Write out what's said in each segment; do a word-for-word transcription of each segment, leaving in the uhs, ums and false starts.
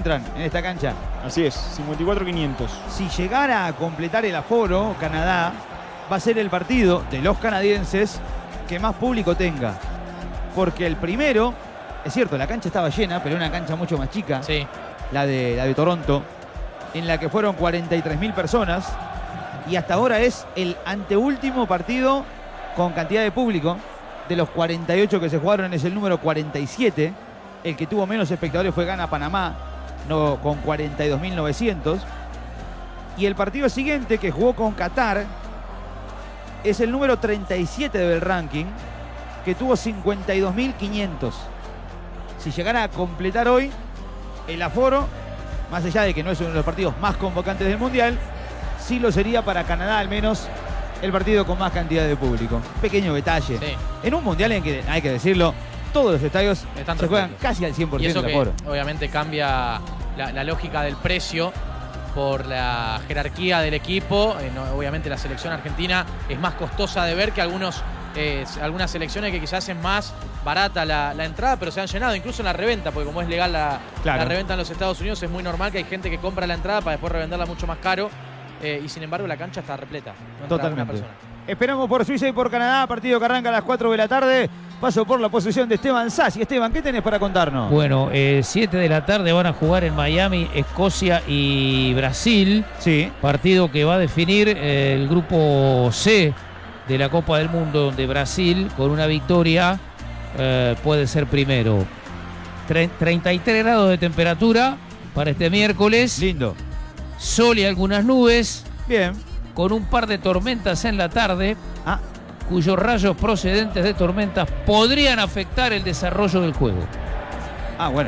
entran en esta cancha. Así es, cincuenta y cuatro mil quinientos. Si llegara a completar el aforo, Canadá va a ser el partido de los canadienses que más público tenga. Porque el primero, es cierto, la cancha estaba llena, pero una cancha mucho más chica. Sí. La de, la de Toronto, en la que fueron cuarenta y tres mil personas. Y hasta ahora es el anteúltimo partido con cantidad de público. De los cuarenta y ocho que se jugaron es el número cuarenta y siete. El que tuvo menos espectadores fue Ghana-Panamá, no, con cuarenta y dos mil novecientos. Y el partido siguiente, que jugó con Qatar, es el número treinta y siete del ranking, que tuvo cincuenta y dos mil quinientos. Si llegara a completar hoy el aforo, más allá de que no es uno de los partidos más convocantes del Mundial, sí lo sería para Canadá, al menos el partido con más cantidad de público. Pequeño detalle. Sí. En un Mundial en que, hay que decirlo, todos los estadios Están se juegan casi al cien por ciento y eso del aforo. Que obviamente cambia la, la lógica del precio por la jerarquía del equipo. Eh, no, obviamente la selección argentina es más costosa de ver que algunos, eh, algunas selecciones que quizás es más barata la, la entrada, pero se han llenado incluso en la reventa, porque como es legal la, claro. la reventa en los Estados Unidos, es muy normal que hay gente que compra la entrada para después revenderla mucho más caro. Eh, y sin embargo la cancha está repleta. No Totalmente. Esperamos por Suiza y por Canadá, partido que arranca a las cuatro de la tarde. Paso por la posición de Esteban Sassi. Esteban, ¿qué tenés para contarnos? Bueno, eh, siete de la tarde van a jugar en Miami, Escocia y Brasil. Sí. Partido que va a definir eh, el grupo C de la Copa del Mundo, donde Brasil, con una victoria, eh, puede ser primero. Tre- treinta y tres grados de temperatura para este miércoles. Lindo. Sol y algunas nubes. Bien. Con un par de tormentas en la tarde, ah. cuyos rayos procedentes de tormentas podrían afectar el desarrollo del juego. Ah, bueno.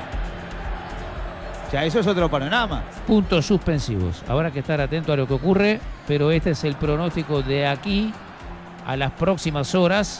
Ya, eso es otro panorama. Puntos suspensivos. Habrá que estar atento a lo que ocurre, pero este es el pronóstico de aquí a las próximas horas.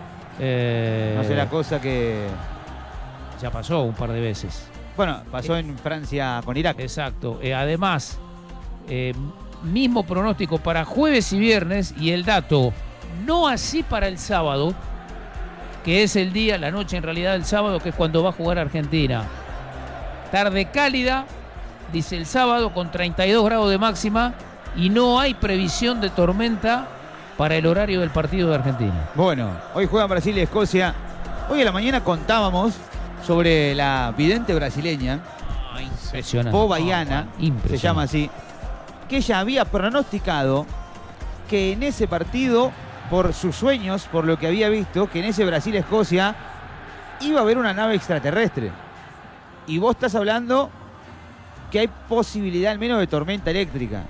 Eh, no será cosa que... Ya pasó un par de veces. Bueno, pasó eh, en Francia con Irak. Exacto. Eh, además, eh, mismo pronóstico para jueves y viernes, y el dato, no así para el sábado, que es el día, la noche en realidad del sábado, que es cuando va a jugar Argentina. Tarde cálida, dice el sábado, con treinta y dos grados de máxima, y no hay previsión de tormenta para el horario del partido de Argentina. Bueno, hoy juegan Brasil y Escocia. Hoy en la mañana contábamos sobre la vidente brasileña, ah, impresionante. Po Baiana, ah, se llama así, que ella había pronosticado que en ese partido, por sus sueños, por lo que había visto, que en ese Brasil-Escocia iba a haber una nave extraterrestre. Y vos estás hablando que hay posibilidad al menos de tormenta eléctrica.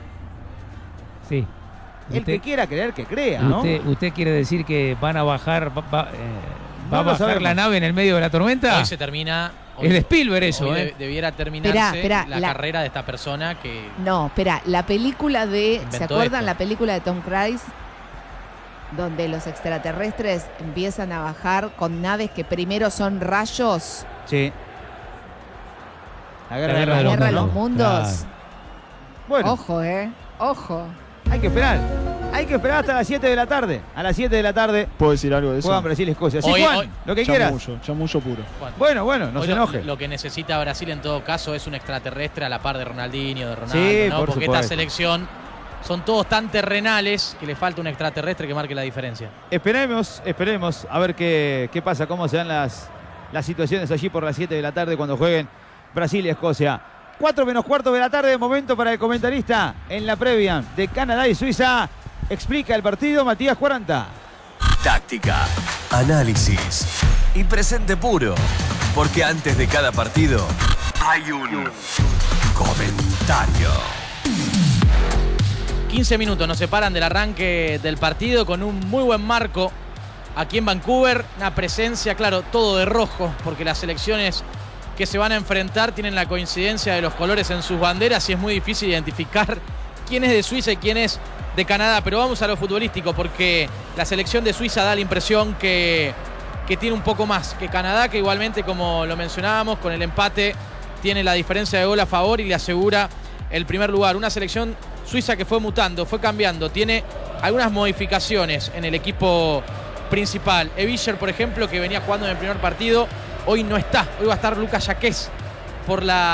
Sí. El usted, que quiera creer, que crea, ¿no? Usted, usted quiere decir que van a bajar... Va, va, eh, ¿Va no a bajar la nave en el medio de la tormenta? Hoy se termina... Hoy, es de Spielberg eso, hoy ¿eh? de, debiera terminarse esperá, esperá, la, la carrera de esta persona que... No, espera, la película de... ¿Se acuerdan esto? la película de Tom Cruise? Donde los extraterrestres empiezan a bajar con naves que primero son rayos. Sí. La guerra, la guerra de los, guerra de los mundos. Claro. Bueno. Ojo, eh. Ojo. Hay que esperar. Hay que esperar hasta las siete de la tarde. A las siete de la tarde. ¿Puedo decir algo de eso? Juegan Brasil y Escocia. Sí, hoy, Juan, hoy, lo que quieras. Chamullo, chamullo puro. Juan. Bueno, bueno, no hoy se lo, enoje. Lo que necesita Brasil en todo caso es un extraterrestre a la par de Ronaldinho, de Ronaldo, sí, ¿no? por Porque supuesto. esta selección son todos tan terrenales que le falta un extraterrestre que marque la diferencia. Esperemos, esperemos a ver qué, qué pasa, cómo se dan las, las situaciones allí por las siete de la tarde cuando jueguen Brasil y Escocia. cuatro menos cuarto de la tarde, momento para el comentarista en la previa de Canadá y Suiza. Explica el partido Matías cuarenta. Táctica, análisis y presente puro. Porque antes de cada partido hay un comentario. quince minutos nos separan del arranque del partido con un muy buen marco aquí en Vancouver. Una presencia, claro, todo de rojo, porque las selecciones que se van a enfrentar tienen la coincidencia de los colores en sus banderas y es muy difícil identificar quién es de Suiza y quién es de Canadá. Pero vamos a lo futbolístico, porque la selección de Suiza da la impresión que, que tiene un poco más que Canadá, que igualmente, como lo mencionábamos, con el empate tiene la diferencia de gol a favor y le asegura el primer lugar. Una selección suiza que fue mutando, fue cambiando, tiene algunas modificaciones en el equipo principal. Evischer, por ejemplo, que venía jugando en el primer partido, hoy no está. Hoy va a estar Lucas Jaquez por la